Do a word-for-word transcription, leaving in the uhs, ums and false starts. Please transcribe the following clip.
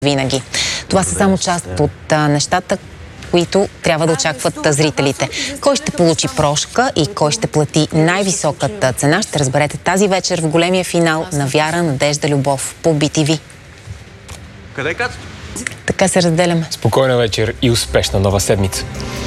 винаги. Това са само част от а, нещата, които трябва да очакват а, зрителите. Кой ще получи прошка и кой ще плати най-високата цена, ще разберете тази вечер в големия финал на Вяра, надежда, любов по Би Ти Ви. Къде е Кацето? Така се разделяме. Спокойна вечер и успешна нова седмица.